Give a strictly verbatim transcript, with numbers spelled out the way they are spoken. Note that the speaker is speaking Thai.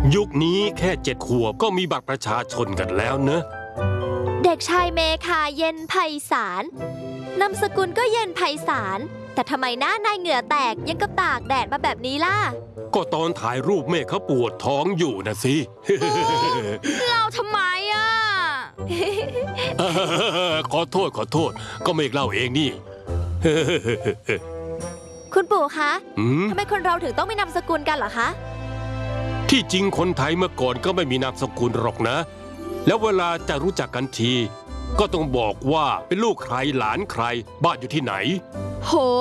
ยุคนี้แค่เจ็ดขวบก็มีบัตรประชาชนกันแล้วเนอะเด็กชายเมคาเย็นไพศาลนามสกุลก็เย็นไพศาลแต่ทำไมหน้านายเหงื่อแตกยังกับตากแดดมาแบบนี้ล่ะก็ตอนถ่ายรูปเมฆเขาปวดท้องอยู่นะสิเราทำไมอ่ะขอโทษขอโทษก็เมฆเล่าเองนี่คุณปู่คะทำไมคนเราถึงต้องมีนามสกุลกันเหรอคะที่จริงคนไทยเมื่อก่อนก็ไม่มีนามสกุลหรอกนะแล้วเวลาจะรู้จักกันทีก็ต้องบอกว่าเป็นลูกใครหลานใครบ้านอยู่ที่ไหนโห